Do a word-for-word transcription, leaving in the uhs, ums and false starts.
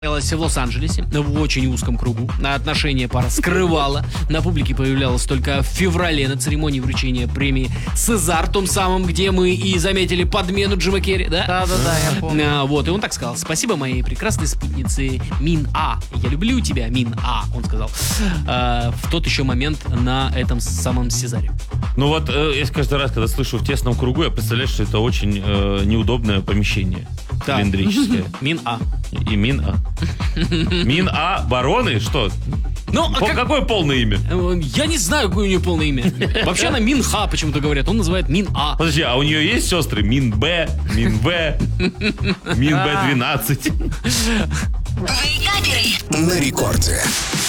В Лос-Анджелесе в очень узком кругу. Отношения пара скрывала. На публике появлялась только в феврале на церемонии вручения премии «Сезар», том самом, где мы и заметили подмену Джима Керри, да? Да-да-да, я помню. А, вот, и он так сказал: «Спасибо моей прекрасной спутнице Мин А. Я люблю тебя, Мин А», он сказал. А, в тот еще момент на этом самом «Сезаре». Ну вот, э, я каждый раз, когда слышу «в тесном кругу», я представляю, что это очень э, неудобное помещение. Да. Цилиндрическое. Мин А. И Мин А. Мин А Бароны? Что? Ну, а По- как- Какое полное имя? Э, Я не знаю, какое у нее полное имя. Вообще она Мин Ха почему-то говорят. Он называет Мин А. Подожди, а у нее есть сестры? Мин Б, Мин В, Мин Б двенадцать. Вейкаперы. На рекорде.